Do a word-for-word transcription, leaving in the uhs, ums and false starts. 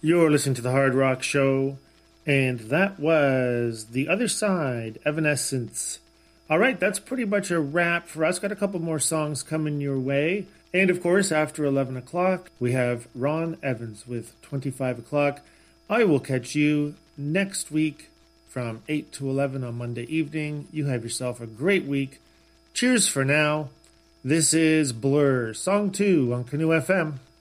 You're listening to the Hard Rock Show, and that was The Other Side, Evanescence. All right, that's pretty much a wrap for us. Got a couple more songs coming your way. And of course, after eleven o'clock, we have Ron Evans with twenty-five o'clock. I will catch you next week from eight to eleven on Monday evening. You have yourself a great week. Cheers for now. This is Blur, Song two on Canoe F M.